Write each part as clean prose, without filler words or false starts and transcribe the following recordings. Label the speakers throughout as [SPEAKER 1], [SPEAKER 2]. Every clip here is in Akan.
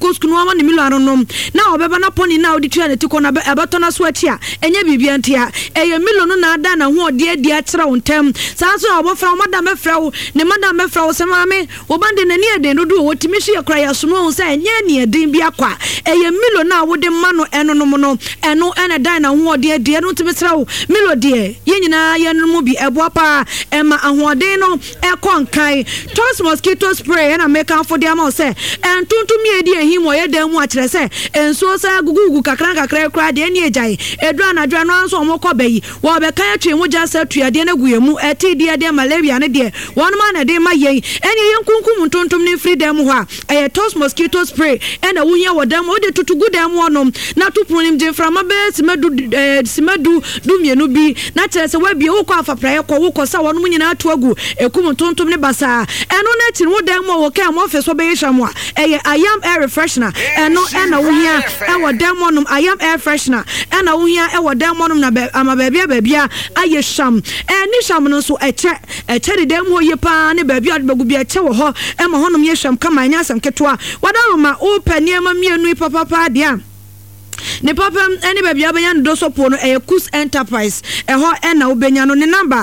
[SPEAKER 1] school no one milo aronom na obeba na poni na oditua ne tiko na abato na so atia enye bibia ntia eye milo no na ada na ho ode adi akira wontem sanso obofra madam efra wo ne madam efra wo semame wo bande na ni eden dodo wo timisu ye kra ya sono wo say enye ne eden bi akwa eye milo na wo de ma no enonom no eno ene dan na ho ode adi no timisra wo milo de ye nyina ye no mu bi eboa pa ema ahoden no ekonkai toss mosquito spray na make am for dem all say entuntum ye di ehim wo ye dan mu akire say enso say gugugu kakran kra de ni ejai edu anadwa no anso omoko bayi wo be kan atwe mu ja sa tuade na guyemu eti de malaria ne de won ma na de ma ye eni ye kunkum ntontom ne freedom ho a toss mosquito spray ena wo hia wo dem wo de tutugu dem wonom na tupunim je frama be simadu dumienu bi na kire se wa bi wo kwa afapraye ko wo ko sa wonom nyina atu agu ekum ntontom ne basa eno na kire wo dem wo ka mo fe so be yeshamo I am air freshener eno ena wo hia e wo dem wonom I am air freshener ena wo hia e wo dem wonom na ama babia aye sham ni sham no so eche de dem ho ye pa ne babia de bagu bi eche wo ho e ma honom ye sham kama anya sam ketwa wadaroma o paniema mienu papa dia ne papa any baby abanya do sopo no Kus Enterprise ho na obenya no ne number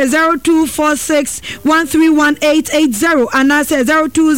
[SPEAKER 1] 0246131880 and I say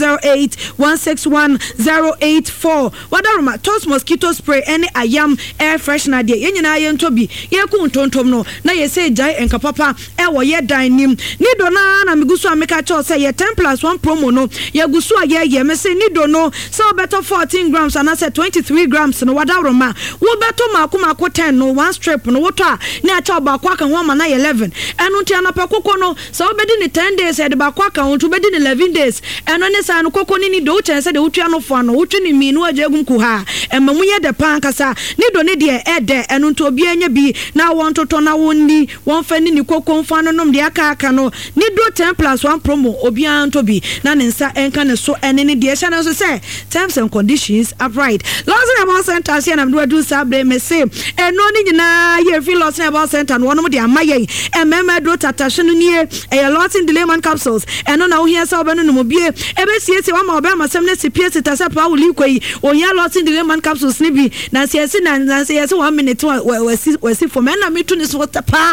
[SPEAKER 1] 0208161084 wadaroma toss mosquito spray any ayam air freshener de yenyina ye ntobi ye ku ntontom no na ye say jai enka papa wo ye dan nim ni do na migusu ameka cho say ye 10+1 promo no ye gusu ye me say ni do no so better 14 grams and I say 23 grams no wadaroma wo beto mako 10 no one strip no woto a na acha ba kwa kan ho ma na 11 enu ntia na pakoko no so obedi ni 10 days e de ba kwa kan ho to bedi ni 11 days enu ne sa no koko ni do chen se de wotua no fo no wotu ni mi no agum ku ha emamu ye de pan kasa ni do ne de e de enu nto obi anya bi na won toto na wonni won fa ni koko mfa no nom de aka no ni do 10+1 promo obi an to bi na ne nsa enka ne so ene ni de sha na so say terms and conditions applied last about center here na do sabre me say eno ni nyina ye feel lost about center no wono de amaye emema do tatashe no nie lost dilemma capsules eno na wo hia sa obenu no mobie ebe siesie wa ma obe amasem na sipie sitasa pa wuli kwai o hia lost dilemma capsules ni bi na siesie na siesie 1 minute wasi for me na metu ni so tapa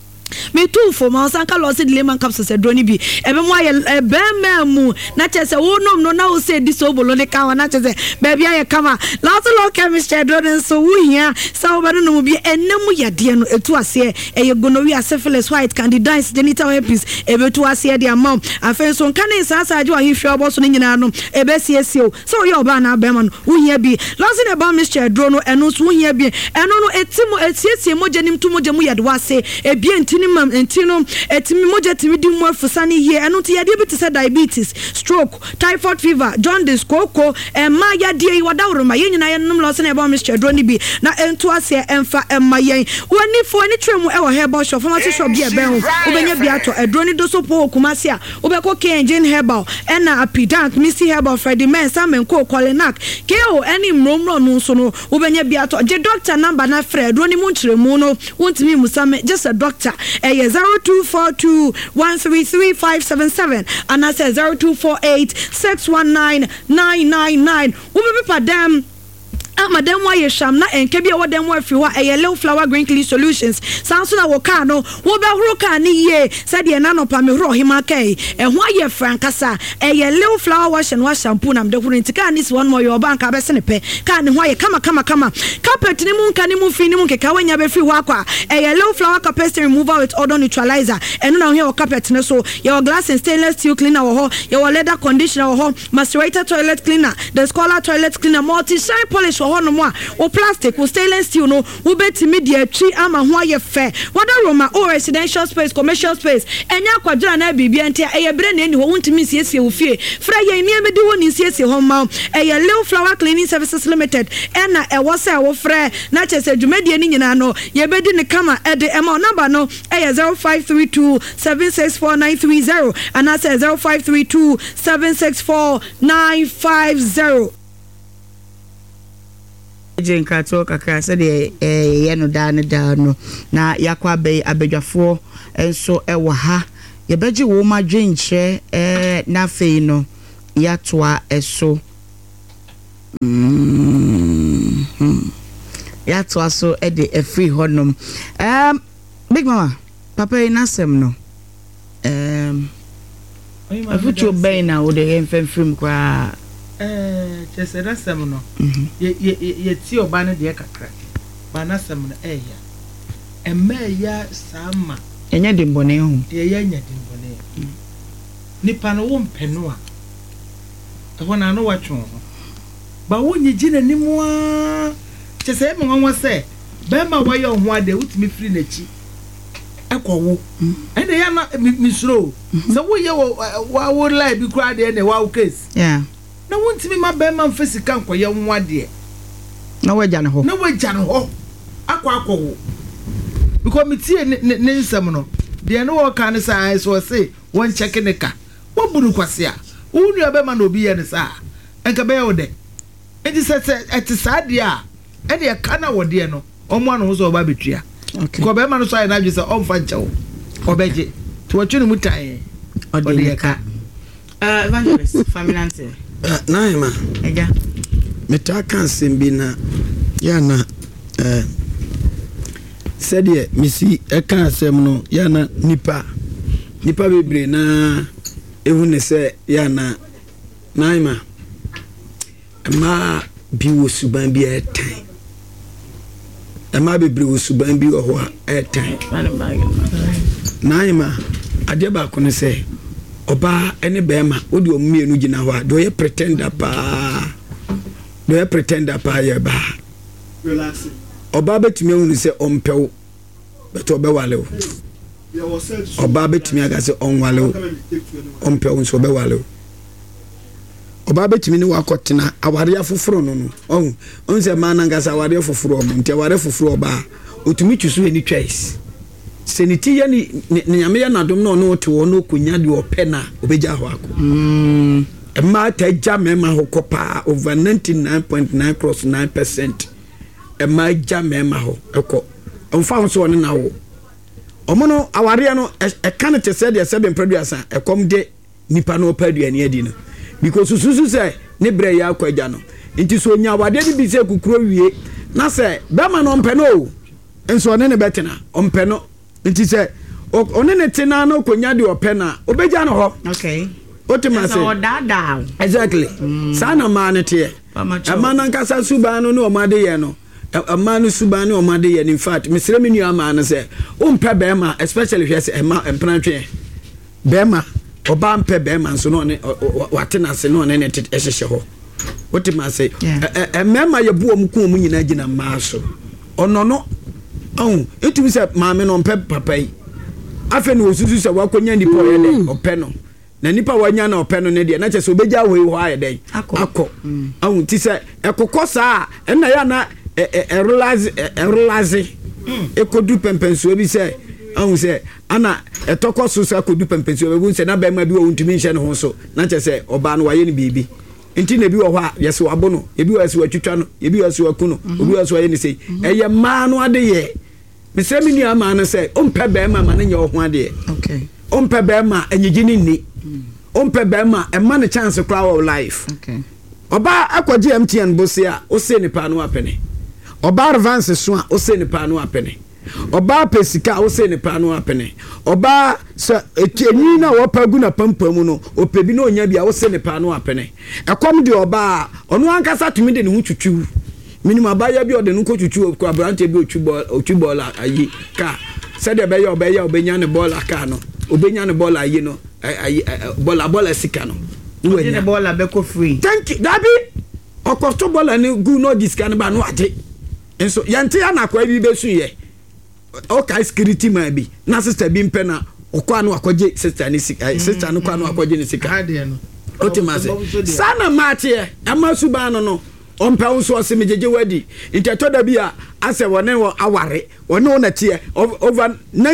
[SPEAKER 1] me too for my sanka lost dilemma capsules droni bi ebe mo aye mu na chese wo nom no na wo say disobolo ne ka na chese baby aye kama lost law chemistry droni so wo hia sa wo bado no bi enemu yade no etu ase eye gonorrhea syphilis white candidiasis genital herpes ebe tu ase de amam afen so nka ne sa ajo ahihwe obo so nyina no ebe siesie o so ye oba na abema no wo hia bi lost ne ba mixture droni eno so wo hia bi eno no etimo etiesie mojanim tu mojamu yade wase ebie mam entino etimi moja timi di mu afusani ye eno ti yade bi te say diabetes stroke typhoid fever jaundice koko ma yade yi wadawroma ye nyina ye nom lo se na e ba mixture droni bi na ento ase emfa emma yen woni fo ni tremu e wo herbal shop pharmacy shop bi e ben ho obenya bi ato droni do so po kumase a obeko Kengen herbal ena apidank missy herbal Freddy men samen ko Kolinak keo eni mromro no so no obenya bi ato je doctor number na Fred droni mu ntremu no wontimi musame just a doctor 0242133577 and I say 0248619999 we be padam madam why sham na enke bia wodem wa fi ho ayele flower green clean solutions sanso na wo ka no wo be horo ka ni ye said ye na no pa me horo hima kai ho aye frankasa ayele flower wash and wash shampoo na mde horo ntika ni one more your bank abese ne pe ka ni ho aye kama carpet ni mu nka ni mu fi ni mu keka wanya be fi ho akwa ayele flower carpet remover with odor neutralizer eno na ho carpet ne so your glass and stainless steel cleaner wo ho your leather conditioner wo ho macerator toilet cleaner the scholar toilet cleaner multi shine polish hono mo o plastic o stainless steel no wo betimi de atwi ama ho aye fe wadaroma o residential space commercial space enya kwadura na bibia ntia eye bre na eni ho wontimi siesie wo fie fra ye ni amedi wo ni siesie ho ma eye Leo Flower Cleaning Services Limited ena e wo se wo fra na chese dwumadi ni nyina no ye bedi ne kama e de ema number no eye 0532764930 and I say 0532764950
[SPEAKER 2] jenka to kakra se de ye no da no na yakwa be abedwafo enso e wo ha ye beji wo ma dwenche na fei no yatoa eso ya to aso e de a free honum big mama papa inasem no afutu obey na wo de enfem kwa
[SPEAKER 3] chese nasem no ye ti oba ne de kakra ba nasem no eya emeya sama
[SPEAKER 2] enya dimbone ho
[SPEAKER 3] ye nya dimbone nipa no wo mpeno a ho na no watwo ba wo nyigina nimu a chese me nwanwa se be ma wo ye ho ade utimi firi na chi ekwowo ene ya na misro so wo ye wo lie bi kura de ne wa case
[SPEAKER 2] yeah
[SPEAKER 3] na wontimi ma be ma mfesika nkoye ho ade
[SPEAKER 2] na waja ne ho akwo because me tie ne nsem no de ne wo kan sa so say won check ne ka wo buru kwase a wo nua be ma na obi ye ne sa enka be wo de enti se etisa de a e de ka na wo de no omo anu so ba betua okay ko be ma no so ai na dwe se o mfa nche wo obeje to watwe ne mutai o de ka evangelist familante
[SPEAKER 4] naima
[SPEAKER 2] ega
[SPEAKER 4] metaka sembina yana sɛdeɛ misi ɛka asɛm no yana nipa bebre na ehu ne sɛ yana naima ma bi wo suban bi ɛtan ma bebre wo suban bi wɔ hɔ a ɛtan naima adeɛ baako ne sɛ ɔbaa ɛne bɛɛma wode ɔmo mmienu gyina hɔ a deɛ ɔyɛ pretender paa yɛ baa Oba betumi ehunu se ompew beto obewale o oba betumi aga se onwale o ompew nso obewale o oba betumi ni wakotena aware afoforo no onse ma na ngasa aware afoforo o nti aware afoforo oba otumi twusu eni twice seniti ye ni nyame ya nadom na ono te wo no konya de opena obeja ho ako ma ta ja mema ho kopa over 99.9% ma ja mema ho eko omfa so one na wo omono aware no e kan te se de 7 producer ekom de nipa no paduane adi no because susu se ne bre ya akwaja no nti so nya awade de bi se kukuro wie na se be ma no mpe no enso one ne betena ompe no nti se one ne tena no konya de opena obeja no ho
[SPEAKER 2] okay
[SPEAKER 4] otima se
[SPEAKER 2] odada
[SPEAKER 4] exactly sana manete amana nkasa suba no ne omade ye no amanu suba ne omade ye in fact mesre menu amana se ompe bema especially hwe se ema empranatwe bema oba mpe bema nso no ne watena se no ne ne ehhehye ho otima se emema ye buo mku mu nyina gina maaso ono no etumi se maame no mpe papa yi afa ne osusu se wakonya nipa ye de ope no na nipa wanya na ope no ne de na chese obeja hoi ho aye den akọ ti se ekokosa na ya na erulazi ekodu pempenso bi se se ana etokoso sa kodu pempenso bi se na ba ma bi wo ntumi nhye ne ho so na chese oba no waye ne bibi nti na bi wo ho a yesi wabo no ebi wo asi watwitwa no ebi wo asi wakuno obi wo asi waye ne sei eye ma no ade ye mesɛ me nua ma no sɛ ompe bɛɛma ma no nyɛ ho ade
[SPEAKER 2] okay
[SPEAKER 4] ompe bɛɛma anyigini ni ompe bɛɛma ɛma no chance kra wo life
[SPEAKER 2] okay
[SPEAKER 4] oba akɔgye MTN bosi a o se ne pa no apene oba advance so a o se ne pa no apene oba pesika o se ne pa no apene oba sɛ etienyi na wo pa gu na pampam no opebi na onya bia o se ne pa no apene ɛkom de oba ɔno ankasa tumi de ne ho twutwu minimum abaya bi ode nko twutwu ko abrante bi otwu ball ayi ka said be ya obenya ne ball aka no obenya ne ball ayi no ayi ball sika no
[SPEAKER 2] we ne ball abeko free
[SPEAKER 4] thank you dabi okosto ball ni gu no discan ba no ade enso yante ya na kwa bi besu ye okay security man bi na sister bi mpe na okwa no akoje sister ni sika sister no kwa no akoje ni sika
[SPEAKER 3] ade no
[SPEAKER 4] otimase sana mate amasu ba no ompe unso osemejeje wadi intetoda bia ase wone wo aware wone wo natie over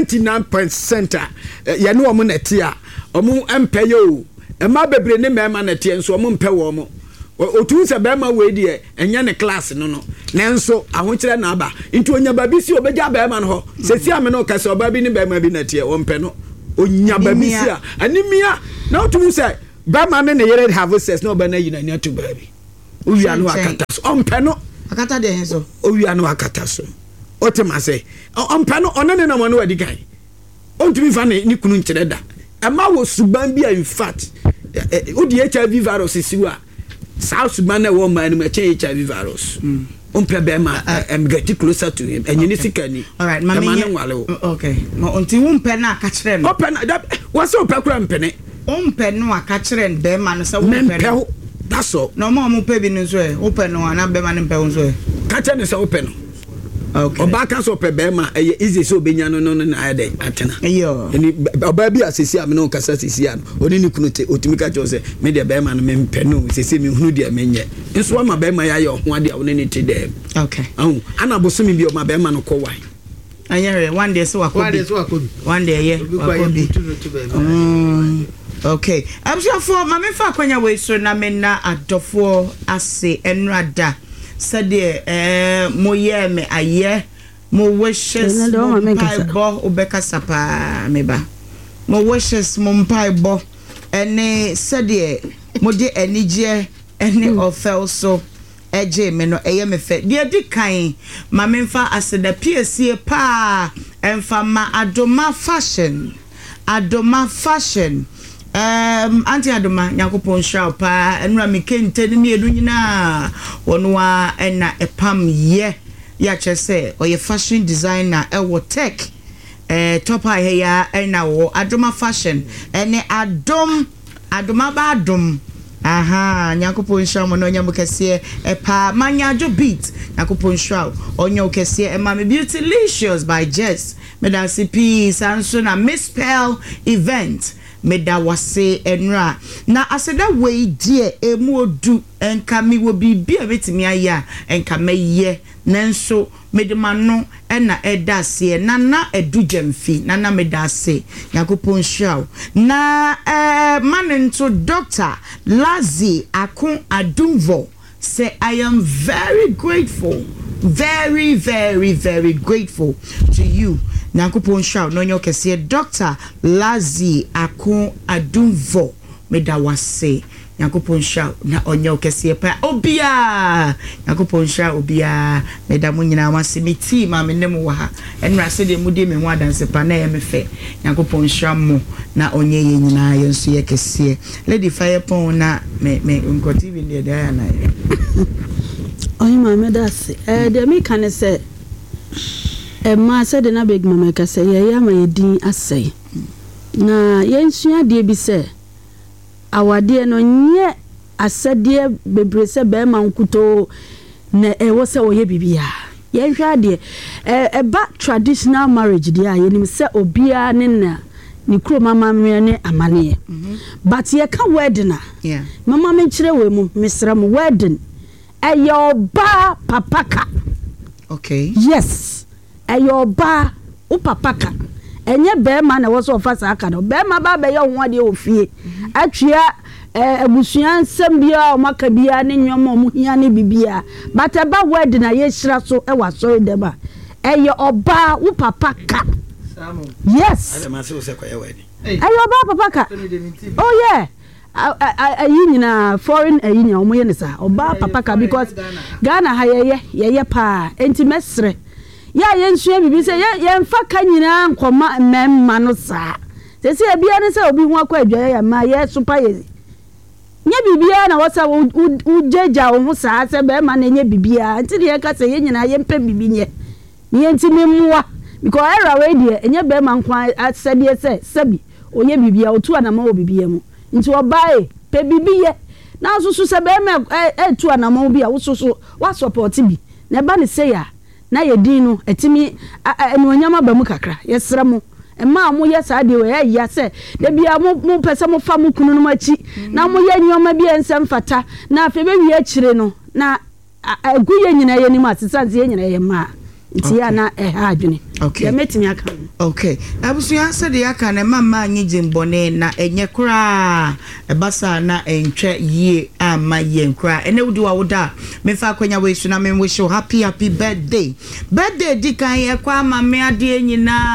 [SPEAKER 4] 99% ye ne wo mo natie omo empe yo ema bebre ne mema natie nso omo mpe wo mo otu se bema we die enye ne class no nenso ahokire na aba nti onya babi si obeja bema no ho sesi ame no kase obabi ne bema bi natie ompe no onya babi si anemia na otu se bema ne yere have sex no ba na yina to baby Owia no akata so. Ompe no.
[SPEAKER 2] Akata de hen so.
[SPEAKER 4] Owia no akata so. Otema say. Ompe no onene na mo no wadi kan. Ontumi fa ne kunu nkyere da. Ema wo suban bia in fact. Odi HIV virus siwa. South Sudan na wo man ma HIV virus. Ompe be ma get closer to him. Enyini sikani.
[SPEAKER 2] All right, mama. Okay. No unti umpe na aka kire no. Ope na
[SPEAKER 4] wase ope kura mpene.
[SPEAKER 2] Umpe no aka kire be ma no se umpe no.
[SPEAKER 4] That's all.
[SPEAKER 2] No mo pe bi no so e. Ope no ana be ma no mpe so e.
[SPEAKER 4] Ka kire ne se ope no.
[SPEAKER 2] Okay.
[SPEAKER 4] Oba ka so pe be ma easy so benya no na ayede atena.
[SPEAKER 2] Yo.
[SPEAKER 4] Eni oba bi asisi am no kasa sisi am. Oni ni kunu te otimi ka cho se me de be ma no me mpe no sisi me hunu de menye. Nso ma be ma ya ye ho ade a oni ni te de.
[SPEAKER 2] Okay.
[SPEAKER 4] Ana bosumi bi o ma be ma no ko wai.
[SPEAKER 2] Anyere one day so akobi. One day yeah. Okay. I'm sure for mama fa kwanya we so na me na adofo ase enrada. Sade moye me aye mo wishes mo paibo obeka sapa meba mo wishes mo paibo ene sade mo de enije ene ofel so eje me no eye me fe de di kan ma me mfa aseda piesie pa emfa ma adoma fashion anti adoma yakopon shao pa enra me kente ni edu nyina wonwa ena epam ye ya chese oye fashion designer ewo tech top eye ya ena wo adoma fashion ene adoma ba adom aha yakopon shao mo no nyam kese epa manyajo beat yakopon shao onyo kese e ma me Beautylicious by Jess medasi peace anso na misspell event meda wase enra na aseda we die emu odu enka mi wo bibia betimi aya enka meye nanso medemano ena edase nana edu jemfi nana medase yakopon shaw na manento Dr. Lazi Akun Adumvo say I am very grateful, very grateful to you. Nakupon shout no nyo kese Dr. Lazi Akun Adumvo meda wase Nakupon shout na onyo kese pa obia Nakupon shout obia meda munyina wase mi team ma menemu wa ha enra se de mudi me ho adanse pa na ye me fe Nakupon shout mo na onye ye nyina ye nso ye kese Lady Firepon na me nkoti bi de ya na ye
[SPEAKER 5] oyi ma meda se de mi kan se ma said na big mama ka say ya ma yedin asai na yensua de bi se awade no nye asade bebre se be ma nkuto na wo se oye bibia yenhwa de ba traditional marriage de a yenim se obia ne na ni kro mama me ne amane but ye ka wedding
[SPEAKER 2] yeah
[SPEAKER 5] mama me kire we mu misra mu wedding eyoba papaka
[SPEAKER 2] okay
[SPEAKER 5] yes ayoba upapaka enye bema na woso ofasa aka no bema ba be ye ho de ofie atwea abusuan sembia o maka bia ne nyomo o muhia ne bibia but ba word na ye hira so e waso de ba eye oba upapaka yes
[SPEAKER 4] adama se o se kwa ye word
[SPEAKER 5] ayoba papaka oh yeah ayinina foreign ayinya o mo ye ne sa oba papaka because Ghana ha ye pa enti mesre ya yensua bibi se yemfa ka nyina nkoma memma no saa sesi ebia ne se obi hu akwa adwa ya ma ye super ye nye bibia na wosa ujeja wo hu saa se be ma na nye bibia nti de ka se ye nyina ye mpe bibi nye ne nti memwa because era we de enye be ma nkwa asebie se sebi onye bibia otu anama wo bibia mu nti obae pe bibiye na susu se be ma etu anama bia wo susu wa support bi na ba ne se ya na yedin no etimi enonyama ba mu kakra yesra mu ema mo yesa de we ya se da bia mo pese mo fa mo kunu no machi na mo ye nyoma bia nsem fata na afi be wi akire no na aguye nyina ye ni ma sesanze ye nyina ye ma nti ya na ha adwene
[SPEAKER 2] okay
[SPEAKER 5] ya metimi aka
[SPEAKER 2] okay abusu ya se de aka na mama anyi jimbone na enye kura ebasa na entwe ye ama ye nkura ene wudi wa woda me fa kwanya we su na me wish you happy birthday di kan ye kwa mama ade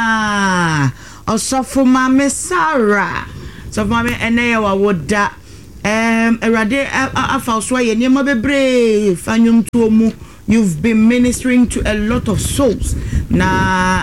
[SPEAKER 2] nyina osofo mama Sarah so mama ene ye wa woda
[SPEAKER 6] Erade afa so ye niema bebre fanyum to mu. You've been ministering to a lot of souls. Na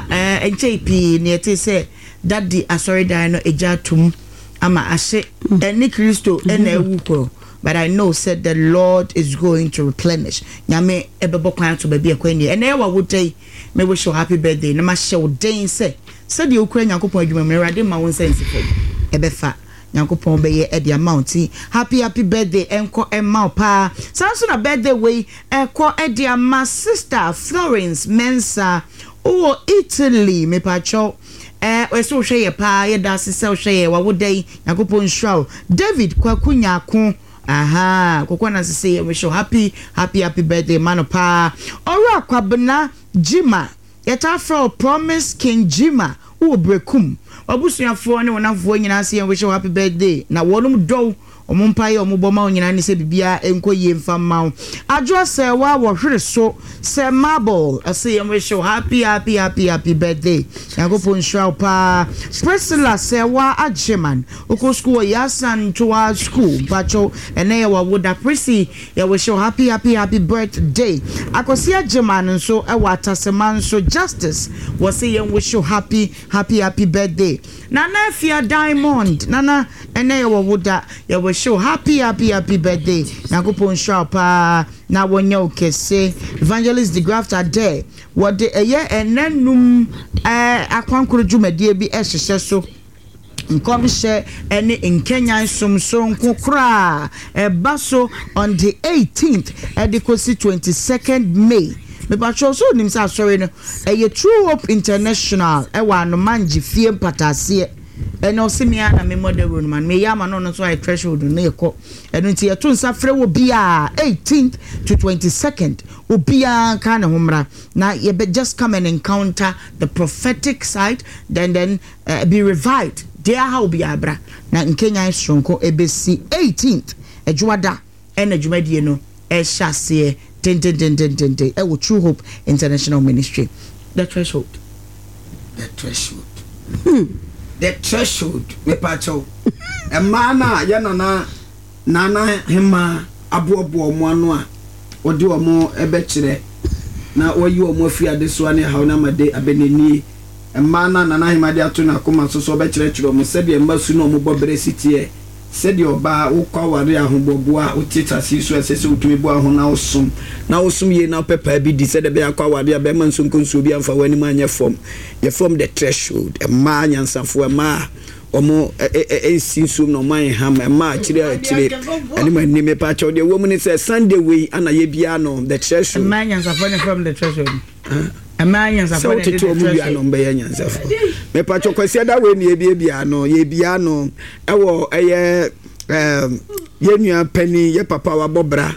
[SPEAKER 6] JP ne te say that the asori dino ejatum ama ashe eni Kristo ena ewuko. But I know said the Lord is going to replenish. Nyame ebebo kwan to baby akwenye. Ene wa wote me wish you happy birthday. Na ma show day say said the Ukraine yakopon adwuma me rade ma won sense for. Ebefa yakopon be ye e the amount. Happy birthday enko emma pa. Sanso na birthday we enko e the my sister Florence Mensa o Italy me pacho. We so hwe pa ye da sese hwe wa wodai yakopon shraw David kwakunya ko. Aha, kokwana say we show happy birthday man pa. Ora kwabna Jima. Yeta from Promise King Jima. Wo brekum. Obusuafo ne wonafo nyina say we show happy birthday. Na wonum do omumpa ye omuboma nyina ne se bibia enkoye mfamma. Adwo se wa wo hwere so se marble. Say we show happy birthday. Yakopon shraw pa. Priscilla se wa ajeman. Oko school yasan to our school. Bacho ene wa woda prisi ya we show happy birthday. Akosi ajeman so e wa taseman so justice was say we show happy birthday. Nana Fia Diamond Nana ene wa woda ya we show happy birthday. Yakopon shraw pa na wonya okese Evangelist the grafter there what the eye enenum akwankoro dwumadie bi ehhehye so nkomhye ene in Kenya somso nkokra baso on the 18th at the 22nd May. Me ba so nim sa sorry no True Hope International wa no manji fie patase eno simia na me model room man me yama no so I threshold no yeko eno nti yeto nsa frɛ wo bia 18th to 22nd wo bia kan ho mra na you just come and encounter the prophetic side then be revived there how be abra na in Kenya stronko ebesi 18th adwada ena adwumadie no hyase ten wo True Hope International Ministry. The threshold
[SPEAKER 4] the threshold me pacho e mana ya nana hema abobo mo ano a odi omo ebe kire na oyi omo afia de so ane ha na made abeneni e mana nana hema de ato na koma so obe kire omo se de masu na omo bobere sitie se de oba wo kwaware ahobobbo a otitasi so esese utumi bo aho na osum ye na pepa bi di se de be akwaware a be man so nkonso bi amfa wani ma anya form the threshold e ma nyansafo e ma omo sinsum no man ham e ma kire ani ma ni me pa cho de wo mu ni se Sunday we ana ye bia no the threshold
[SPEAKER 6] ma nyansafo ne from the threshold
[SPEAKER 4] Amanya za for the tree no be nyansafo me pa cho kwasi da we ni ye bia no ewo eye ye nua pani ye papa wa bobra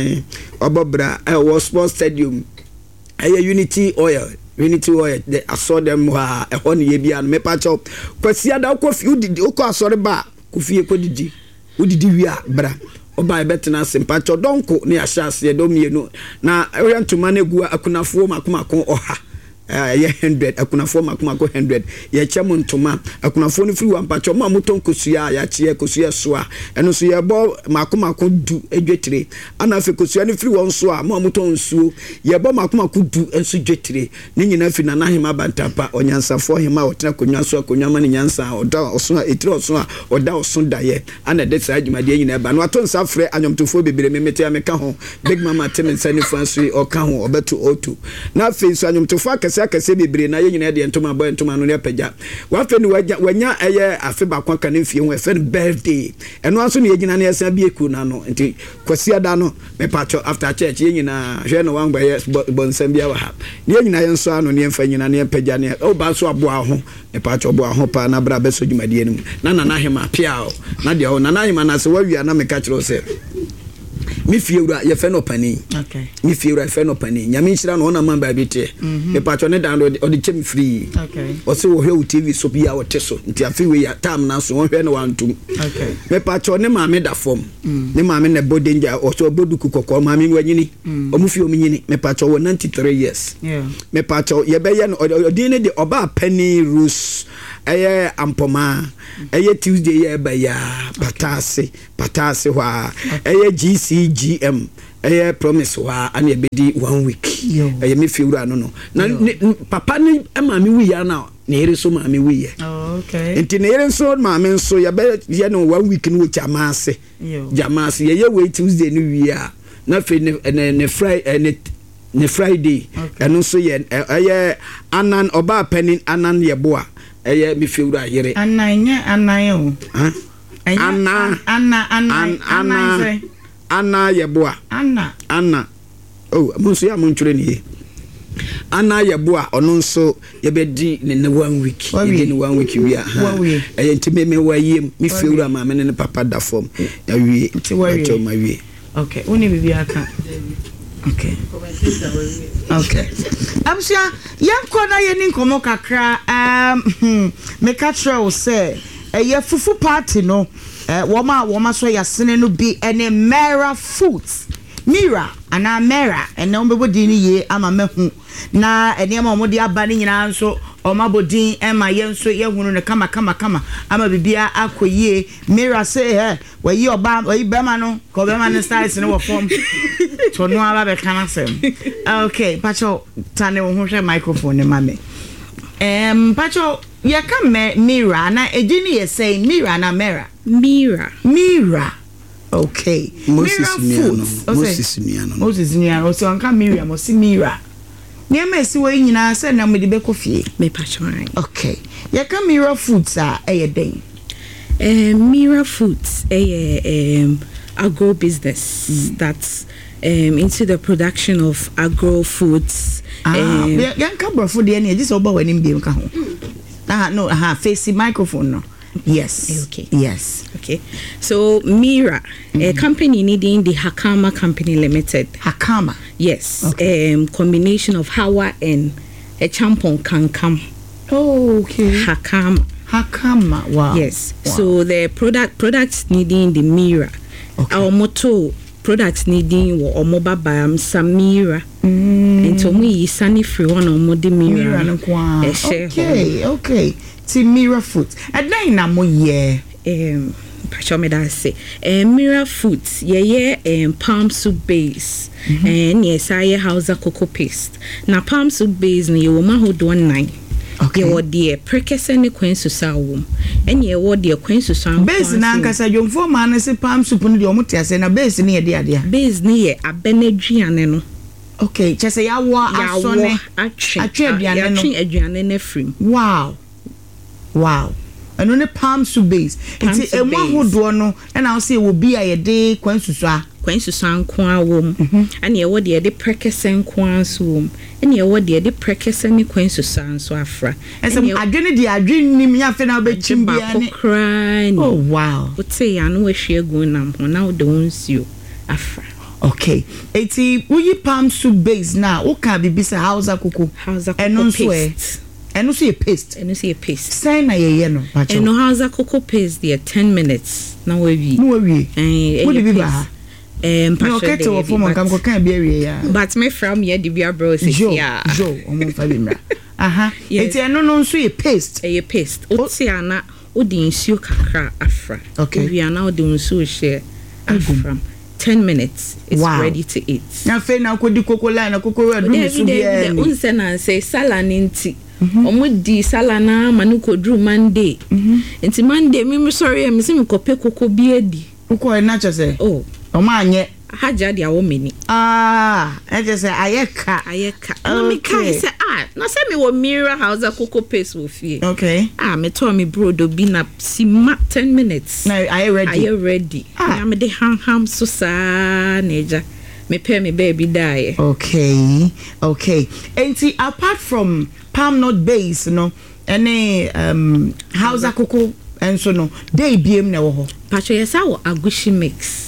[SPEAKER 4] ewo sports stadium Unity oil I saw them ehon ye bia no me pa cho kwasi da ko fi udidi ko asore ba ko fie ko didi udidi wi bra oba betena sempacho donko ne ahyase do mienu na orientuma na gu akunafo makomako oha ye 100 akunafo makomako 100 ye chemo ntoma akunafo no firi wampacho ma mutonkosua ya chie kosua soa eno so ye bo makomako du edwetire ana fe kosua no firi won so a ma mutonsuo ye bo makomako du enso dwetire ni nyina fi na nahema bantapa onyansafo hema otena konwa so konwa ma ni nyansa oda oso etire oso a oda oso daye ana de sa adwumade nyina ba no atonsa frɛ anyomtofo bebere memete ameka ho big mama temensa ni fransu o ka ho obeto otu na fe so anyomtofo akase bebere na ye nyina de ntoma boy ntoma no ne pagya wa fe ni wanya eye afe bakwa ka ne fie ho efe birthday eno aso ne ye nyina ne esa bi eku na no nti kwasi ada no me pacho after church ye nyina hwe no wangba ye bonsam bia wa ha ne ye nyina ye nso ano ne mfa nyina ne pagya ne o ba so aboa ho ne pacho aboa ho pa na bra beso dwumade enu na hema pia o na de o na hema na se wa wia na me ka kiro se mi fiewura ye fe no pani okay mi fiewura fe no pani nyame nhyira no na man ba bi te me pacho ne download o de chem free okay o se wo hwe TV so bia o te so nti afi we ya time na so wo hwe no wantum okay me pacho ne ma me da form ne ma me ne bodenja o so boduku kokko ma me wanyini o mu fi o nyini me pacho wo 93 years yeah me pacho ye be ye no odin ne de oba pani Rose ɛyɛ ampoma ɛyɛ Tuesday yɛ ba ya patase ho a ɛyɛ GCGM ɛyɛ promise ho a ana ebedi 1 week ɛyɛ me fiwura no na papa ni ma me wi ya na yere so ma me wi ye
[SPEAKER 6] okay
[SPEAKER 4] enti na yere so ma me so ya be ye no 1 week no jamase ye we Tuesday no wi a na fe ne Friday eno so ye ɛyɛ anan oba penin anan ye boa ɛyɛ me fiwura yere
[SPEAKER 6] anan o
[SPEAKER 4] Anna yeboa Anna oh munso ya muntwere ne Anna yeboa ono nso yebedi ne 1 week yedi ne 1 week wi a eh ntime me wayem me fiwura ma me ne papa da form ya wi acho ma wi
[SPEAKER 6] okay oni bibi aka okay amsia yanko na ye ni nkomo kakra me ka tro say eye fufu party no woma so yasene no bi ene Mera Foods Mira ana Mera ene ombodi ni ye ama mehu na ene ma omodi aba ni nyina nso omabodin ema ye nso ye hunu ne kama ama bibia akoyie Mira say we oba we bema no ko bema ne styles ne wo form to no aba be kana sem okay pacho tane wo hwe microphone ne mame pacho ye come Mira na ejini ye say Mira na Mera Mira okay
[SPEAKER 4] Moses Miano
[SPEAKER 6] so anka Mira mo si Mira ne ma si we nyina se na mo de be kofie
[SPEAKER 7] me pacho
[SPEAKER 6] okay ye ka Mira Foods a den
[SPEAKER 7] Mira Foods agro business that's into the production of agro foods
[SPEAKER 6] yan ka brofo de ne just oba wani mbiem ka ho no face microphone no yes
[SPEAKER 7] okay
[SPEAKER 6] yes
[SPEAKER 7] so Mira a company needing the Hakama Company Limited
[SPEAKER 6] Hakama
[SPEAKER 7] yes combination of Hawa and a champon kankam
[SPEAKER 6] okay Hakama wow
[SPEAKER 7] yes wow. So the products needing the Mira our motto products needing or mobile bam Samira into me sunny free one or modi Mira
[SPEAKER 6] okay ti Mira Foods and then na mo ye
[SPEAKER 7] pacho me da say Mira Foods palm soup base and yes I house cocoa paste na palm soup base ni wo ma ho do 9 okay what the prekese ne kwensu sa wom enye what the kwensu sa
[SPEAKER 6] base na nkasa jomfo ma na se palm soup no de omote ase na base ne ye de ade
[SPEAKER 7] base ne ye abenaduane no
[SPEAKER 6] okay chese ya wo asone atwe
[SPEAKER 7] aduane na frim
[SPEAKER 6] wow eno ne palm soup base enti emu ahodo no na wo se wo bi a ye de kwensu sa
[SPEAKER 7] nko awom ane ye what the prekese nko anso wom ene ye what the prekese ne kwensu sa anso afra
[SPEAKER 6] ese adwene di adwenim ya fe na obechim bia ne
[SPEAKER 7] cry
[SPEAKER 6] oh wow
[SPEAKER 7] wote ya no ahwiegu nam ho na wo de wonsuo afra
[SPEAKER 6] okay eti we palm soup base na wo ka bibisa hausa koko eno so ye paste say na ye no pacho
[SPEAKER 7] eno hausa cocoa paste there 10 minutes na we
[SPEAKER 6] what do be ba no get to form on kam ko kan bia wie ya
[SPEAKER 7] but me from here the bia bro say ya
[SPEAKER 6] jo omo fa bi mra eti eno no so ye paste
[SPEAKER 7] oti ana odi nsuo kakra afra we are now doing so share afra 10 minutes it's ready to eat
[SPEAKER 6] na fe na ko di kokola na kokoro adu so bia
[SPEAKER 7] unse na say sala ninti omudi sala na manuko dru Monday enti Monday me sorry me se me kope koko bia di
[SPEAKER 6] uko na cho say o ma anye
[SPEAKER 7] haja dia wo meni
[SPEAKER 6] e je say ayeka
[SPEAKER 7] no me kai say na say me wo Mira house cocoa paste wo fie
[SPEAKER 6] okay
[SPEAKER 7] me to me brodo bi na sima 10 minutes
[SPEAKER 6] now are you ready
[SPEAKER 7] na me de ham so sa neja me pay me baby die
[SPEAKER 6] okay enti apart from palm nut base no any house cocoa enso no dey biem na wo ho
[SPEAKER 7] pacho yesa wo agushi mix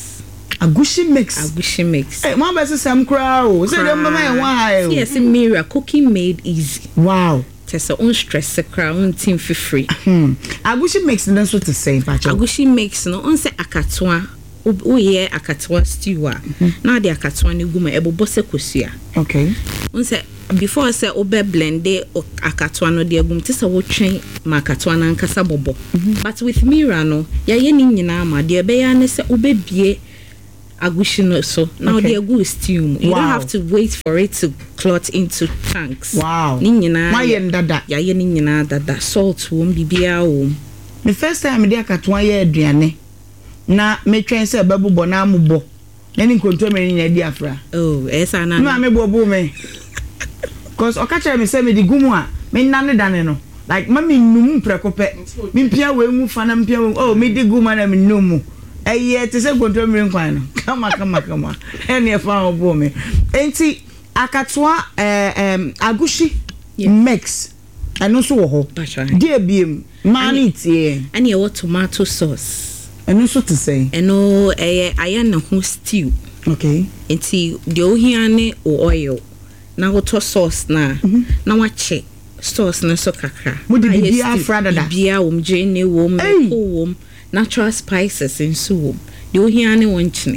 [SPEAKER 6] mo be sem kra o say dem mama en wa ha o
[SPEAKER 7] yes Mira cooking made easy
[SPEAKER 6] wow
[SPEAKER 7] tesa on stress kra on team for free
[SPEAKER 6] agushi mix no so to say pacho
[SPEAKER 7] agushi mix no on say akatoa o ye akatoa stew na de akatoa ne guma ebobo se kosua
[SPEAKER 6] okay
[SPEAKER 7] on say before say obe blend de akatoa no de agum te say wo twen makatoa na nkasa bobo but with mira no ya ye ni nyina ma de be ya ne say obe bie agushi no so now the agu stew you don't have to wait for it to clot into tanks.
[SPEAKER 6] Wow.
[SPEAKER 7] Ni nyina
[SPEAKER 6] why yen dada
[SPEAKER 7] ya ye ni nyina dada salt wom bibia wom.
[SPEAKER 6] The first time de akatoa ye aduane na me twen say babubo na amubo na ni nkonto me ni di afra.
[SPEAKER 7] Oh esa na
[SPEAKER 6] no me bobo me cause okacha me say me di gumu a me nane dane no like mami num prekope me mpia we ngu fa na mpia we oh me di gumu na me num eye te se nkonto me nkwan no kama ene e fa obo me enti akatoa agushi mix eno so wo ho die biem mani tie
[SPEAKER 7] ani e tomato sauce
[SPEAKER 6] eno so to say
[SPEAKER 7] eno aya na ho stew.
[SPEAKER 6] Okay.
[SPEAKER 7] Enti de ohia ne oil na woto sauce na na wache sauce na so kakra
[SPEAKER 6] mo de bia afradada
[SPEAKER 7] bia wom jene wom wom natural spices in so de ohia ne wonchene.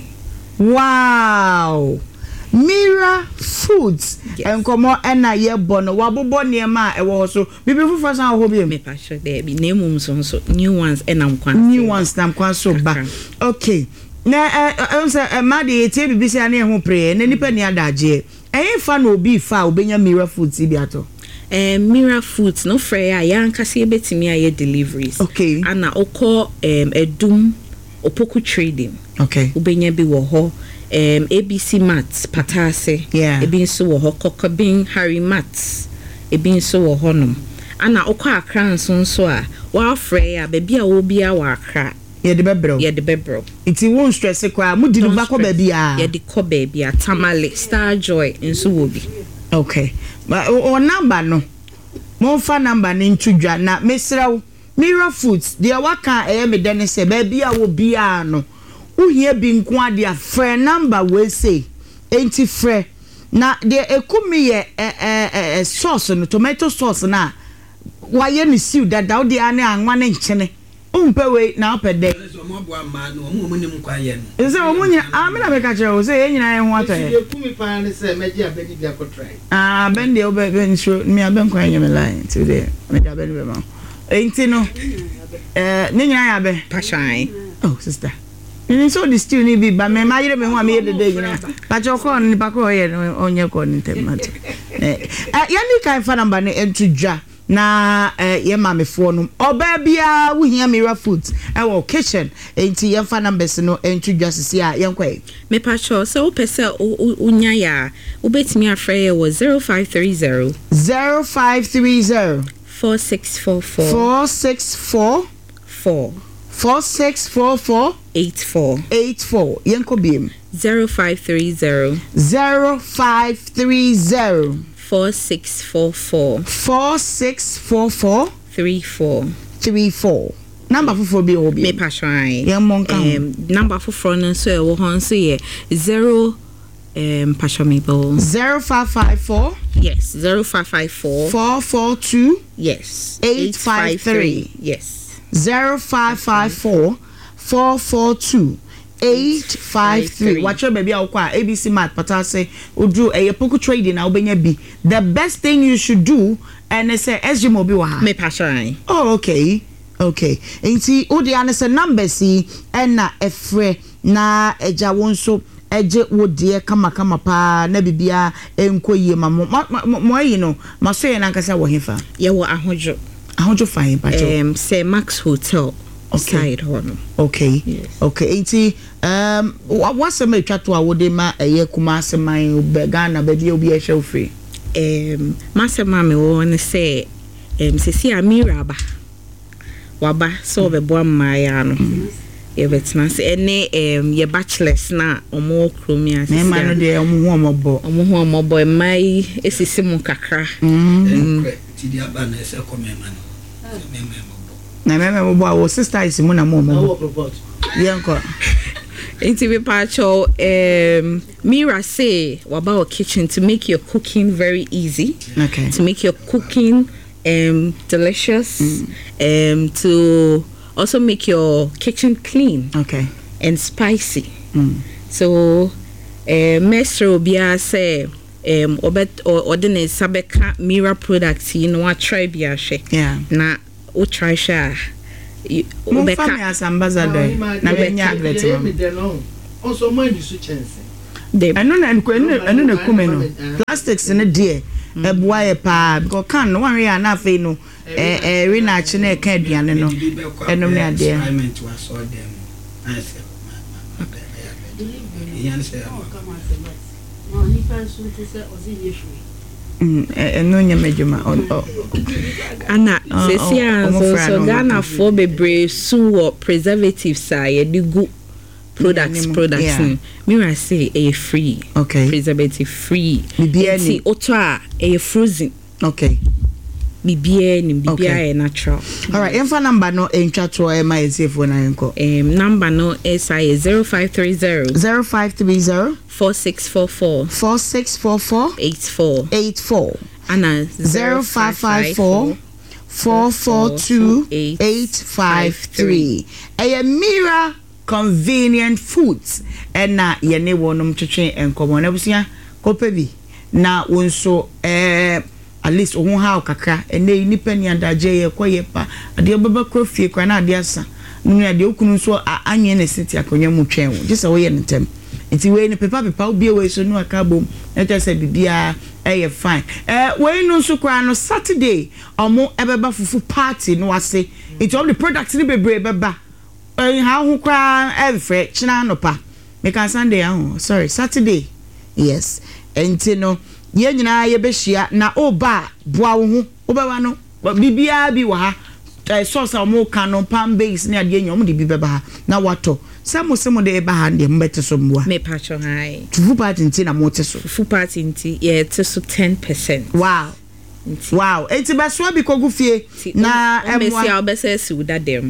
[SPEAKER 6] Wow. Mira Foods enkomo ena ye bono wabobo niema e wo so bibi fufa san ho bi
[SPEAKER 7] me pa sure there be name so new ones enam kwan
[SPEAKER 6] so ba okay na say ma de tie bibi se na ho pre na nipa ni adaje eyin fa na obi fa obenya Mira Foods bi ato
[SPEAKER 7] Mira Foods no freya ya nkase ebetimi aye deliveries.
[SPEAKER 6] Okay.
[SPEAKER 7] Ana okọ edum opoku trading.
[SPEAKER 6] Okay.
[SPEAKER 7] Ubenya bi wo ho ABC Mats Patase.
[SPEAKER 6] Yeah.
[SPEAKER 7] Ebi nso wo ho Kokobin Harry Mats. Ebi nso wo ho nom. Ana okọ Accra nso a wa freya baby a wo bia wa Accra.
[SPEAKER 6] Ye de bebro.
[SPEAKER 7] Iti
[SPEAKER 6] won stress kwa mu di ba ko baby a.
[SPEAKER 7] Ye de ko baby a Tamale Star Joy nso wo bi.
[SPEAKER 6] Okay. But o number no. Mo fa number ni ntudwa na mesraw Mira Foods de waka me den se baby a wo bia no. Uhie bi nko ade a frɛ number we say enti frɛ na de ekumi ye sauce no tomato sauce na wa ye ni siu dada wo de ane anwa ne nkyene umpe we na opede so mo bo ama no mo nim kwa ye no se mo nya me na me ka kire o se ye nyina ye ho ato ye ekumi pa ne se meji abedi bia ko try ben de obe ben so me aben kwa ye me line today me da ben be ma enti no ne nyina ya be
[SPEAKER 7] pashan
[SPEAKER 6] oh sister ni so the still ni bi ba me ma yire me ho am ye de nyina pa cho ko ni pa ko ye onye ko ni temate ya ni kan fa number ne entudwa na ye mamefo no oba bia wo hia Mira Foods e wo kitchen enti ye fa numbers no entudwa sisi a ye nkwa
[SPEAKER 7] me pa cho so pese unya ya ubetimi afre ye wo 0530
[SPEAKER 6] 4644 84 yenko biem
[SPEAKER 7] 0530
[SPEAKER 6] 4644 34 number for be obi
[SPEAKER 7] me pa shine
[SPEAKER 6] number
[SPEAKER 7] for no so e wo hon so ye 0 Pashamibo
[SPEAKER 6] 0554
[SPEAKER 7] yes 0554
[SPEAKER 6] 442
[SPEAKER 7] yes
[SPEAKER 6] 853
[SPEAKER 7] yes
[SPEAKER 6] 0554 442 853 watch your baby akwa ABC Mat Patase odu poku trading na obenya bi the best thing you should do and say SG Mobi wa
[SPEAKER 7] me passion
[SPEAKER 6] oh okay enti odi anese number si na efre na eja wonso eje wodie kama pa na bibia enkoyie ma mo yi no maso ye na nkasa wo hefa
[SPEAKER 7] ye wo ahojo
[SPEAKER 6] fine pacho
[SPEAKER 7] say Max Hotel side hono
[SPEAKER 6] okay yes. Okay enti what's a metwa to awode ma eye kuma aseman Ghana ba bia obi e hwe ofri
[SPEAKER 7] masema me won say sesi Amira ba waba so be bo amaya no ye betina se ene ye bachelors na omo kromia
[SPEAKER 6] se ma no de omo ho
[SPEAKER 7] omo mai esisi mu kakra
[SPEAKER 4] ti dia ba na se komema no
[SPEAKER 6] na meme bo our sister is mu na mo yenko
[SPEAKER 7] enti be pacho Mira say waba our kitchen to make your cooking very easy,
[SPEAKER 6] okay,
[SPEAKER 7] to make your cooking delicious, to also make your kitchen clean,
[SPEAKER 6] okay,
[SPEAKER 7] and spicy. So Mestro Bia say ordinary sabeka Mira products no try bi ahwe na o try sha
[SPEAKER 6] Mumfa me as ambassador na benya agret
[SPEAKER 3] no also mind su chance
[SPEAKER 6] eno na kume no plastics ne de eboa ye pa because can no wan ya na fe no we na chi na ka aduane no enom ne ade eno nyamejuma
[SPEAKER 7] ana sesia so Ghana for bebre su preservatives are the good products Mira say a free preservative free see oto a frozen bibia natural.
[SPEAKER 6] All right, info number no entwa to my safe na enko.
[SPEAKER 7] Number no SI 0530
[SPEAKER 6] 4644 84
[SPEAKER 7] and
[SPEAKER 6] 0554 442 853. Mira convenient foods na yene wonum twetwe enkomo na busia kopebi na wonso at least ohun ha kakra ene nipa ni adaje ye koye pa ade baba krofie kwa na ade asa nu ade okunu so anye na siti akonya mu twen wo je se wo ye ntem nti we ni pepa obi we so nu aka bom na tell say bibia fine we no so kwa no Saturday omo ebeba fufu party no ase it all the products ni bebre beba ha hu kwa every china no pa make Sunday sorry Saturday yes enti no ye nyina ye behia na oba boa wo hu obawa no bibia bi wa ha sauce omo kan pan base ne ade nyom de bi beba ha na wato samo de eba ha de mbete so mboa
[SPEAKER 7] me pacho hai
[SPEAKER 6] fufu party nti na mo teso
[SPEAKER 7] fufu party nti ye teso 10%.
[SPEAKER 6] Wow, enti baso bi kogu fie na
[SPEAKER 7] emwa obese si uda dem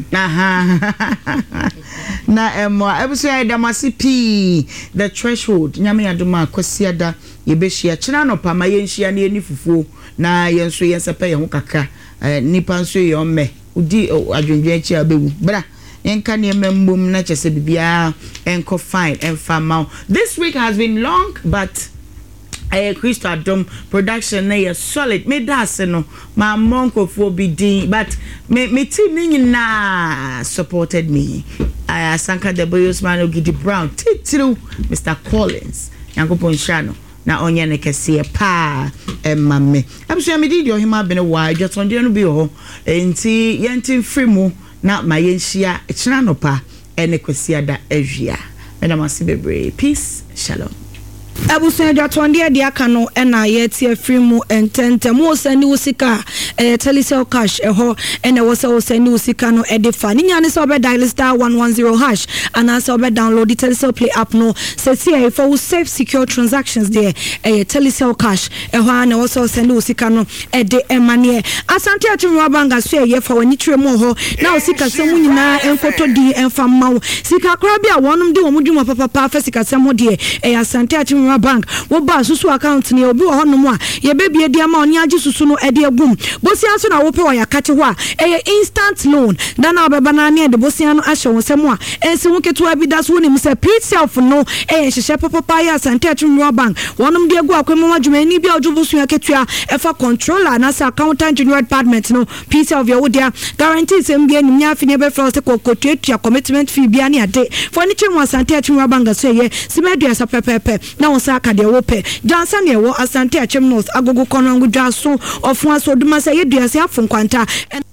[SPEAKER 6] na emwa ebuso ya damasi p the threshold nyame adoma kwasiada ye behia kina no pa ma yenhia na eni fufuo na yenso yensepa ye ho kakra nipa nso ye omme udi adwendwe achi abewu bra yenka ne membum na chese bibia enko fine enfama. This week has been long but Crystal Adom production na solid me das no my monko for be din but me team ni na supported me Sanka the boys man Ogidi Brown titru Mr. Collins yankopon shano na onye ne kese pa mamme abso me di ohima bene wa just on no bi ho enti yentin free mu na mayenhia ekina no pa ene kwesi ada awia na masi bebre peace shalom
[SPEAKER 1] Abusen Jatwande de aka no na ye tie free mu ententem wo sani usika telecel cash ho na wo se wo sani usika no e de fa ni nya ne so be dial star 110 hash and so be download the telecel play app no se see for safe secure transactions there telecel cash ho na wo so sani usika no e de emane asante atwumwa banga so ye fa wani tire mu ho na usika sem nyina enkoto di emfa mawo sika kra bia wonum de wo mudwuma papa fa sika sem ho de asante atwumwa bank wo ba susu account ne obi wo honom a ye bebie dia ma oni agi susu no e de agum bosia so na wo pe wo yakate ho a instant loan da na obeba na ne de bosia no ahye wo sem a ensi wo keto abi das wo nim se pay self no hyehyɛ papa ya Asante Atwumwa bank wonom de agu akwemu adwuma ni bia ojo bosu yaketua e fa controller na sa accountant general department no pay self ya wo dia guarantee sem bia nim nya afine be frost kokotua commitment fee bia ne ade furniture mo Asante Atwumwa bank so ye simedua sa pepepe na aka de wo pe jansa ne wo Asante Achem North agogo konongo dwaso ofun aso duma se yeduase afun kwanta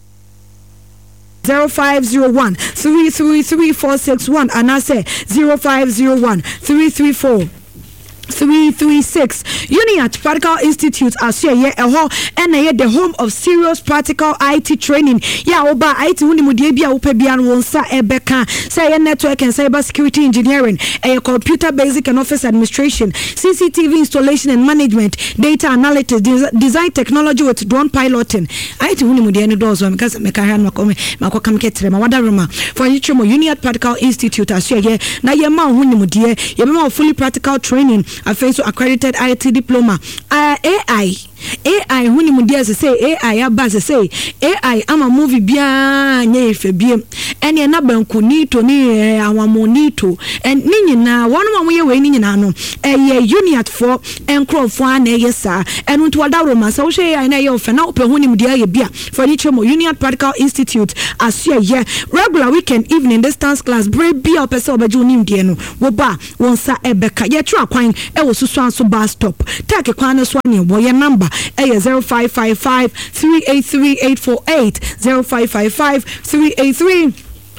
[SPEAKER 1] 0501 333461 and I say 0501 334 336 Uniat Practical Institute as ye ho and the home of serious practical IT training ya oba IT huni de bia wo pa bia no wonsa ebeka say network and cyber security engineering computer basic and office administration CCTV installation and management data analytics design technology with drone piloting IT huni de no dozo because meka ha no makokam ketre ma wadaruma for Uniat Practical Institute as ye na ye ma huni de ye ma fully practical training a face accredited IT diploma AI AI huni mudia se say AI aba se say AI ama movie bia nya efe biem ene na banku ni to ni awamo to and ni nyina wonu ye we ni nyina no unit for enkrofo ana yesa enu to wada roma so hwe AI na ye ofe na ope huni mudia ye bia for ni chemo Union Practical Institute asia ye regular weekend evening distance class break bia opese obeju ni mdie no wo ba wonsa ebeka ye tru akwan e wo susu anso bus stop take kwan so ane wo ye number 0555 383 848 0555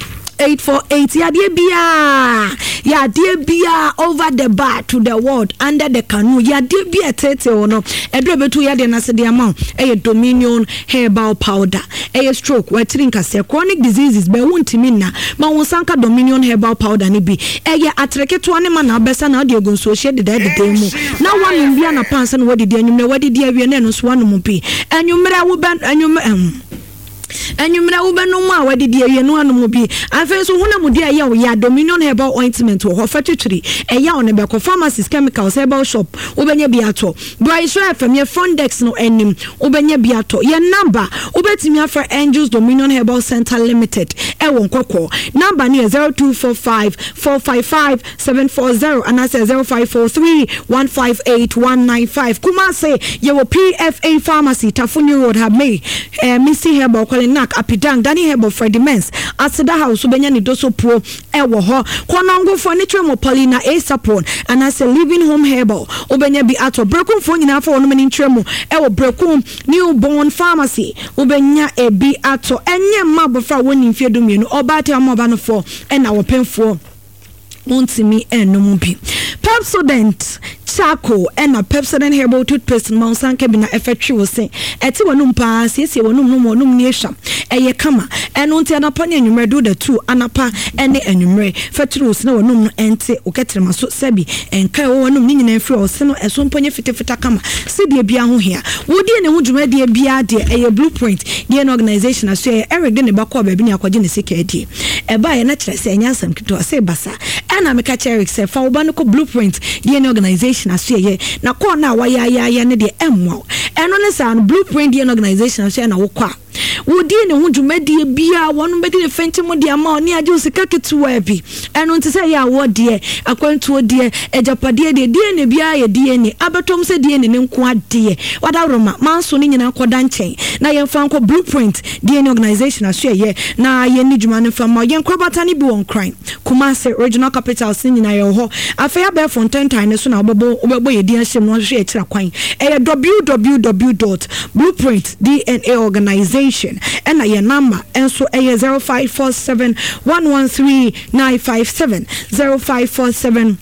[SPEAKER 1] 383 yadie bia over the bar to the world under the canoe yadie bia tete ono edro betu yade na se de amount Dominion herbal powder stroke watrin kase chronic diseases be wuntimi na ma wonsanka Dominion herbal powder ni bi atreketo ne ma na besa na de gonso hye de mu na wanu bia na panse no wadi de anwumre wadi de awie na no so wanu mu bi anwumre wo ban Enumera ubenu ma wadi die yenu anu bi afa so huna mudi aya wo ya Dominion herbal ointment wo ho fatuturi eya on be ko pharmacies chemicals herbal shop ubenya bi ato boy so afam ye Fondex no enim ubenya bi ato ye number ubetimi afa Angels Dominion Herbal Center Limited e won kokko number ne 0245 455 740 and I say 0543 158 195 kuma say ye wo PFA Pharmacy Tafunyu Road have me Missy Herbal nak apidang dani hebo Freddy Mens asida house ubenya ni doso pro ewo ho konongo for nitre mo Paulina Asapon and as a living home herbal ubenya bi ato brekum fo nyina fa wono mani ntremu ewo brekum newborn pharmacy ubenya ebi ato enye mabofra woni mfiedu mienu obate amoba no fo ena wo penfo montimi enum bi Pepsodent Charcoal and a Pepsodent herbal toothpaste Monsanke bina effective was saying eti wanum pa siesie wanum no wanum niesha eye kama eno nti anapa ne enwumre do the two anapa ene enwumre fetrus na wanum no ente oketrema so sabi enka wo wanum ni nyina fri o se no eso mponye fitefita kama se de bia ho hia wodi ne ho dwuma de bia de eye blueprint de an organization aso eye Eric de ne bakọ ba bi ni akwaje ne sika edi eba ye na kire se enya asam kito se basa ena meka Eric se fa oba no ko blueprint de an organization aso eye na ko na wa ya ne de emwo eno ne sa blueprint de an organization aso na wo kwa wodi ne ho dwumadi bia wonu bedi ne fentim de ama oni age osika ketuwa bi eno nti se ya wo de akwantuo de ejapade de ne bia ye de ne abetom se de ne nko ade wada roma manso ne nyina koda nchen na ye mfa nko blueprint de ne organization aso ye na ye ni dwuma ne fama ye nkrobata ne bi won crime Kumasi regional capital sin nyina ye ho afia be Fontaine ne so na obebo ye di ahyem no hwe ekira kwan www.blueprintdnaorganization and your number and so 0547 113 957 0547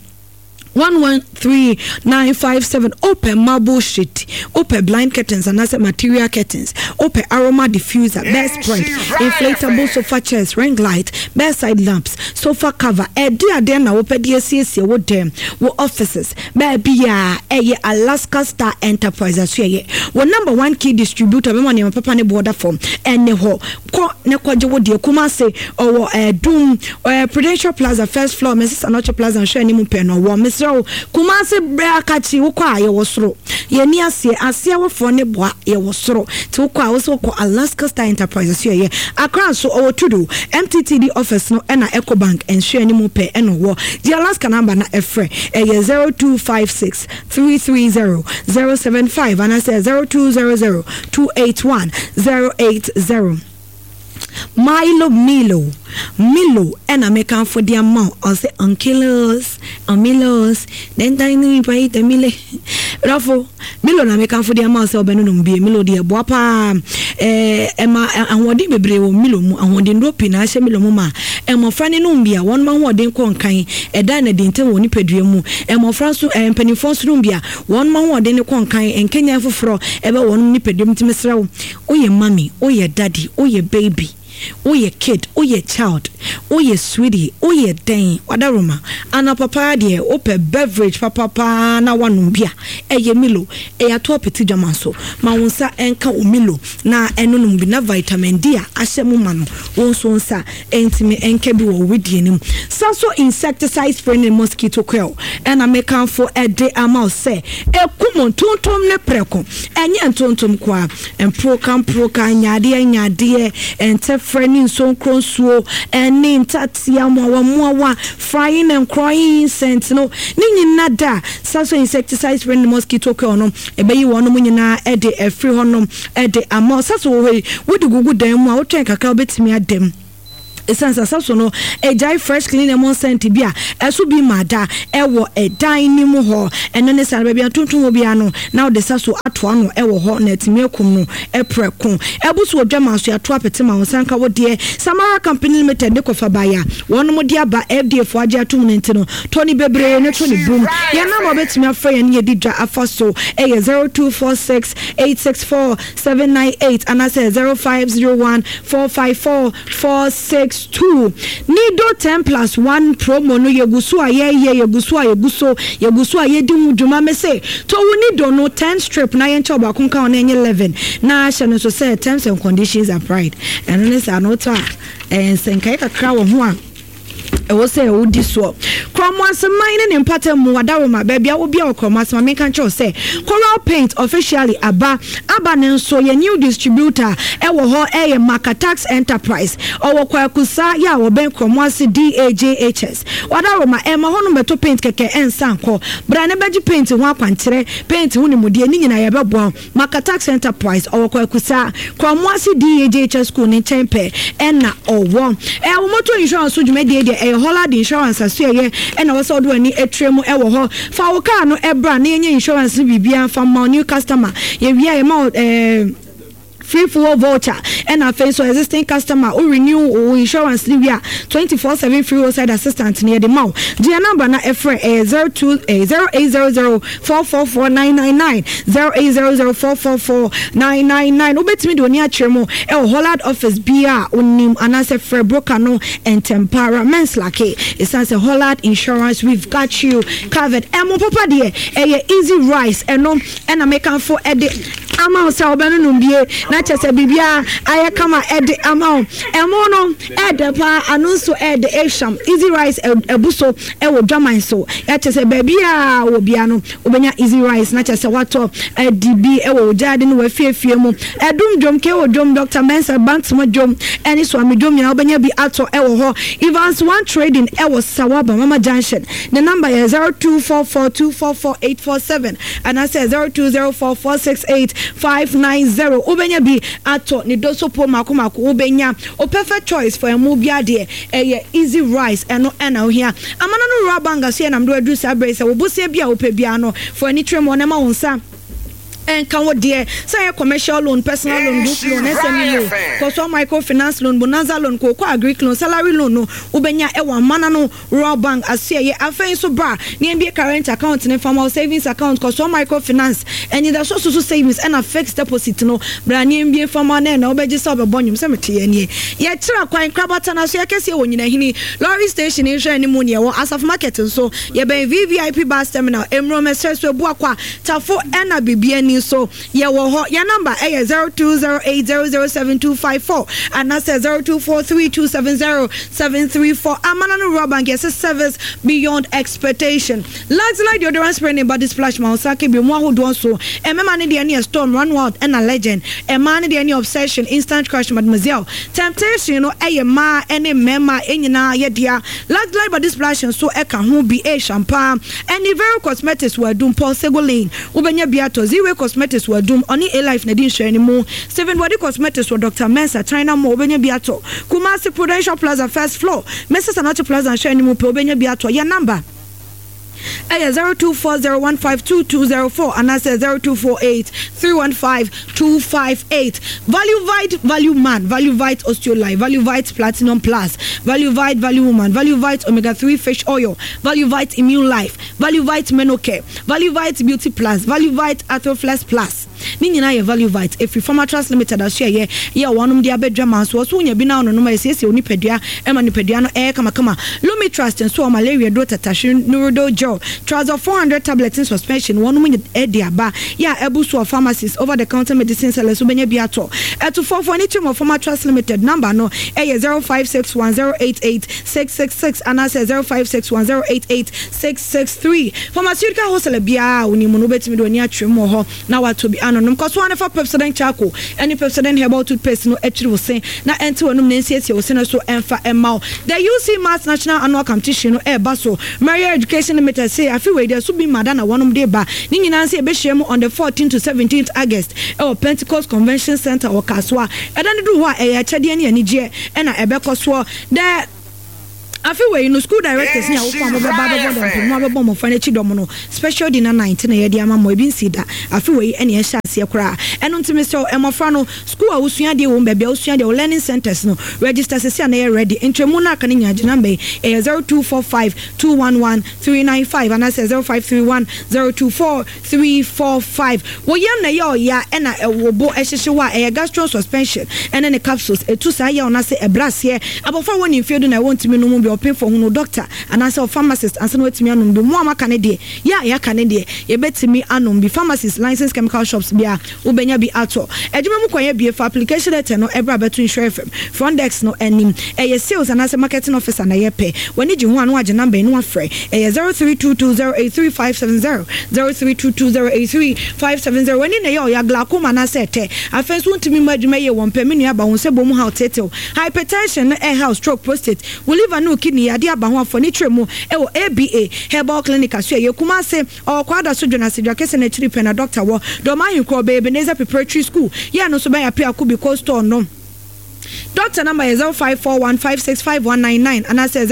[SPEAKER 1] 113-957 open marble sheet open blind curtains and as material curtains open aroma diffuser best print inflatable sofa chairs ring light bedside lamps sofa cover ade na open DCC wo dem wo offices baby ya Alaska Star Enterprises ye wo number 1 key distributor be money papa ne border form ene ho ko ne kwaje wo de Kumasi owo Doom Prudential Plaza first floor Mrs. Anoche Plaza and share ni mu pe no wo Kumasi breakachi wokwa ye wosoro ye ni asia wofo ne boa ye wosoro ti wokwa wo ko Alaska Star Enterprises ye akran so owotudu MTTD office no na EcoBank ensure ni mu pe eno wo the Alaska number na efre 0256 330 075 and I say 0200 281 080 Milo and American for the amount or say Milos then tiny by the mille Rafo Milo American for the amount so benum be Milo dear Boapa Emma and what did be brave Milo and what didn't rope in Asha Milomoma Emma Franny Numbia 1 man what didn't con kind a diner didn't tell one pedrium Emma Fransu and Penny Fons Rumbia 1 man what didn't con kind and Kenya for ever one nipedium to Miss Row. Oh, your mommy, oh, your daddy, oh, your baby. Oye kid, oye child, oye sweetie, oye dang, wadaruma. Ana papa de ope beverage papa na wanumbia. Eye milo, eye ato petit jamanso. Ma wonsa enka o milo na eno numbi na vitamin D ashe mu mano. Wonso wonsa entimi enke bi wo wedi nim. Saso insecticide spray mosquito coil. And I make for a day amount say e kumon tontom ne preko. Enye tontom kwa proka nyade ente freni so kronsuo eni ntatia mwa frying and crying scent no ni nada saso insecticide spray mosquito coil no ebeyi wono mu nyina e de free honom e de amount saso we wodi gugu dan mu a wo twen kakra obetimi adem esansa saso no ejai fresh clean lemon scent bia eso bi mada ewo edan ni mu ho eno ne sare bia tuntun obi ano na de saso ato ano ewo ho na etimi akum no eprekon ebuso odwama so ato apete ma wonsanka wo de Samara Company Limited de kofa baya wono mo de aba FDA fo age atum ne ntino Tony Bebre ne to ne boom ya na mo betimi afra ya ne yedi dwa afaso 0246864798 and I say 0501454462 Nido 10+1 promo no yegusu aye di muduma me say to we nido no 10 strip na yen choba kunka on 11 na shano so say terms and conditions applied and this are not and senkai kakra wo ho a ewo say wo di so Kromwas mine ne mpata mu wadaroma baby a wo bia wo Kromwas ma me kan cho say Coral Paint officially aba ne nso ye new distributor ewo ho eye Makatax Enterprise owo kwakusa ya wo ben Kromwas DAJHS wadaroma ma ho no beto paint keke ensanko bra ne beji paint ho akwantere paint hu ne mudie ni nyina ye bebo Makatax Enterprise owo kwakusa Kromwas DAJHS school ne tempe na owo wo motor insurance so dwumade de Holland insurance aso ena wo so do ani etremu ewo ho fa wo car no ebra na enye insurance bibia fa ma new customer ye wi e ma free full voucher and a face so existing customer who renew or insurance livia 24/7 free roadside assistance near the mouth. The number na efre 0800444999 0800444999 ubetimi do ni achemo e Holland office bia onim anase free broker no and tempera menslake it's a Holland insurance we've got you covered emo papa de easy rice eno and American for edit amount sa obenu numbie na chese bibia aya kama ede amount emo no ede pa anunso ede esham easy rice ebuso ewo dwaman so ya chese bibia wo bia no obenya easy rice na chese wato DB ewo jade no wafiefie mu edum dwom ke wo dwom Dr. Mensa Banks mo dwom eni so amedwom ya obenya bi ato ewo ho Evans One Trading ewo Sawaba Mama Junction the number is 0244244847 and I say 0204468590 ubenya bi ato ni doso po makomako ubenya o perfect choice for a mobia de easy rice eno ena ohia amana no rabanga so na mdo adu sabrese wo bosia bia opebia no for any trem na ma wonsa and can what dear say a commercial loan, personal loan, group loan, SME loan, coastal microfinance loan, bonanza loan, cocoa agric loan, salary loan, no, ubenya ewa manano raw bank as say a face so bra, near current account and formal savings account, coastal microfinance, and in the social savings and a fixed deposit no, brand new formal name, no badges of a bonum cemetery and ye. Yet quite crabatan as I can see when you know hini lorry station in Shanimunia or as of market and so ye be VVIP bus terminal, Emro Messrs. Buakwa, Tafo and a BBN. So yeah, well, your number is 0208007254 and that's 0243270734. Amanano Roban gets a service beyond expectation. Last night, the odorant spraying body splash Mausaki be one who do so. A man in the any storm run wild and a legend. A man in the any obsession, instant crush, mademoiselle. Temptation, you know, a ma any mema any na yedia. Last night, body splash and so eka who be a champagne and the very cosmetics were doom Paul Segolane. Ubenya Biato zero cosmetics were doom only a life na didn't share anymore. 7 body cosmetics were Dr. Mensa China Mo Ubenya Biato Kumasi Prudential Plaza first floor Mrs. Anato Plaza and share anymore Ubenya Biato your number 0240152204 and that's 0248315258. Value Vite Value Man, Value Vite Osteolife, Value Vite Platinum Plus, Value Vite Value Woman, Value Vite Omega 3 Fish Oil, Value Vite Immune Life, Value Vite Menocare, Value Vite Beauty Plus, Value Vite Athroflex Plus. ni nyina ye value vite if Farmer Trust Limited aso ye wonum dia bedwa man so so nya bi na no no ma ese onipadua e ma nipadua no kama Lumi Trust and so malaria do tatashin nurodo gel trouser 400 tablets in suspension wonum dia ba ya ebusu of pharmacies over the counter medicine sellers so benya bi ato to for anything of Farmer Trust Limited number no 0561088666 and as 0561088663 pharmaceutical wholesale bia onimu no betimi do ni atwemo ho na wato bi anonom cause one for Pepsodent charcoal any Pepsodent herbal toothpaste no etri wo sen na enti wonum na nsiesie wo sen so emfa emma the UC Mass National Annual Competition no baso Maria Education Limited say afi we there so be madana wonum de ba ni nyina say be hye on the 14th to 17th August Pentecost Convention Center or Kaswa edan do ho a chede ne anije e na ebekoso the afi we no school directors ni awofo amobaba mo fane chidom no special dinner night na ye dia ma mo ebi nsida afi we ene ye hyase kra eno ntimi so emofra no school awusua de wo mbebe awusua de learning centers no register sesi na ye ready entremu na kan nya gina mbe 0245211395 and 0531024345 wo yam na ye oya ena ewobo ehyehye wa gastro suspension ene ne capsules etu sa ye ona se ebrase abofra woni mfiedu na wontimi no pay for no doctor and as a pharmacist and so wetimi anum be mo amaka ne de ya ka ne de ye betimi anum be pharmacist licensed chemical shops bia ubenya bi ato ejuma mu kwanye bi for application letter no ebra beto insure FM Frondex no enim ye sales and as a marketing officer na ye pay woni ji ho anu age number no afre 0322083570 0322083570 woni na ye ya glaucoma na sete afenso ntimi madwuma ye won pɛ me nua ba ho se bom ha tetel hypertension health stroke prostate will live no kidney ade aba ho afọ ni tremu ewo ABA herbal clinic aso ye kuma se o kwada so Jonas Dwakese na chiri pe na doctor wo do ma yin ko be Ebenezer Preparatory School ya no so ba ya pe akubi ko store no Doctor number is 0541565199 and I say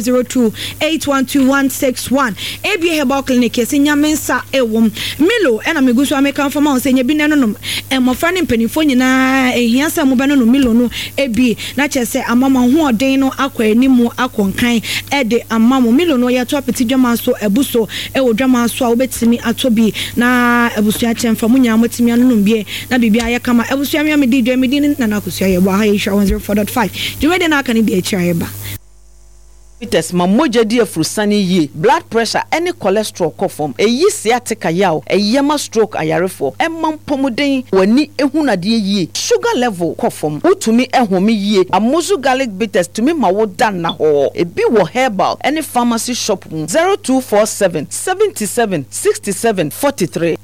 [SPEAKER 1] 0502812161. ABA Herbal Clinic is in Yamensa Ewom Milo and Amigusu American from Mount Senya Binanum and my friend in Pennyphone a Hiansa Mubano Milo no AB Nature say a mama who are Dano Aqua Nimu Aquan Kind Ede and Mamma Milo no ya top Tijaman so Ebuso Ewo Drama so betimi atobi na Ebusiachem from Munya Motimianum Bie na Bibia Kama Ebusiamia Medidre Medin and Akusia Wahai 104.5. Do you know can be a chaiba?
[SPEAKER 8] Peters mamoja di afrusani ye blood pressure any cholesterol kofom eyi sciatica yaw eyema stroke ayarefo emam pomuden wani ehuna de ye sugar level kofom utumi ehome ye amozu garlic bitters tumi mawo dan na ho ebi wo herbal any pharmacy shop 0247 77 67 43.